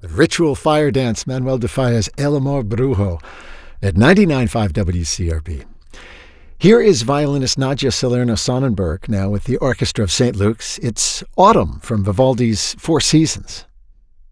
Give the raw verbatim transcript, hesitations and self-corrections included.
the ritual fire dance, Manuel de Falla's El Amor Brujo at ninety-nine point five W C R P. Here is violinist Nadia Salerno Sonnenberg now with the Orchestra of Saint Luke's. It's Autumn from Vivaldi's Four Seasons.